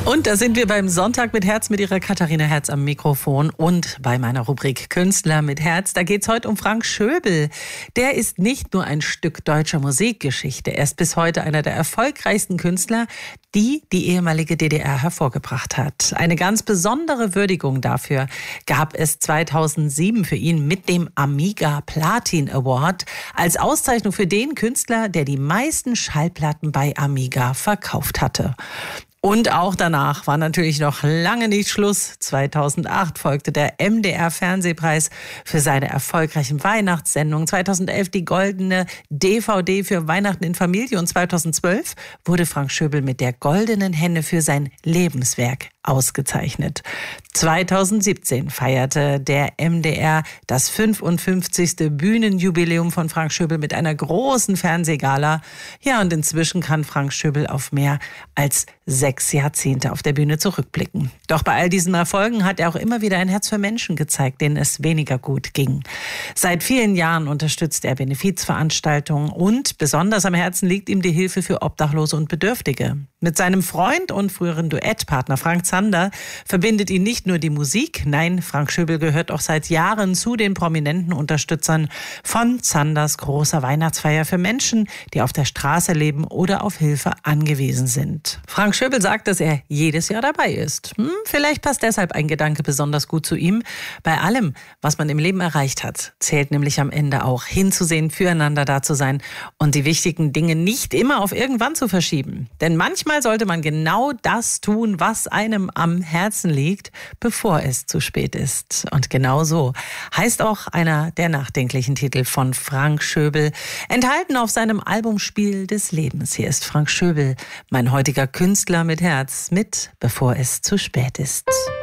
Und da sind wir beim Sonntag mit Herz mit Ihrer Katharina Herz am Mikrofon und bei meiner Rubrik Künstler mit Herz. Da geht es heute um Frank Schöbel. Der ist nicht nur ein Stück deutscher Musikgeschichte. Er ist bis heute einer der erfolgreichsten Künstler, die die ehemalige DDR hervorgebracht hat. Eine ganz besondere Würdigung dafür gab es 2007 für ihn mit dem Amiga Platin Award als Auszeichnung für den Künstler, der die meisten Schallplatten bei Amiga verkauft hatte. Und auch danach war natürlich noch lange nicht Schluss. 2008 folgte der MDR-Fernsehpreis für seine erfolgreichen Weihnachtssendungen. 2011 die goldene DVD für Weihnachten in Familie. Und 2012 wurde Frank Schöbel mit der Goldenen Henne für sein Lebenswerk ausgezeichnet. 2017 feierte der MDR das 55. Bühnenjubiläum von Frank Schöbel mit einer großen Fernsehgala. Ja, und inzwischen kann Frank Schöbel auf mehr als 6 Jahrzehnte auf der Bühne zurückblicken. Doch bei all diesen Erfolgen hat er auch immer wieder ein Herz für Menschen gezeigt, denen es weniger gut ging. Seit vielen Jahren unterstützt er Benefizveranstaltungen und besonders am Herzen liegt ihm die Hilfe für Obdachlose und Bedürftige. Mit seinem Freund und früheren Duettpartner Frank Zander verbindet ihn nicht nur die Musik. Nein, Frank Schöbel gehört auch seit Jahren zu den prominenten Unterstützern von Zanders großer Weihnachtsfeier für Menschen, die auf der Straße leben oder auf Hilfe angewiesen sind. Frank Schöbel sagt, dass er jedes Jahr dabei ist. Vielleicht passt deshalb ein Gedanke besonders gut zu ihm. Bei allem, was man im Leben erreicht hat, zählt nämlich am Ende auch hinzusehen, füreinander da zu sein und die wichtigen Dinge nicht immer auf irgendwann zu verschieben. Denn manchmal sollte man genau das tun, was einem am Herzen liegt, bevor es zu spät ist. Und genau so heißt auch einer der nachdenklichen Titel von Frank Schöbel, enthalten auf seinem Album Spiel des Lebens. Hier ist Frank Schöbel, mein heutiger Künstler mit Herz, mit Bevor es zu spät ist.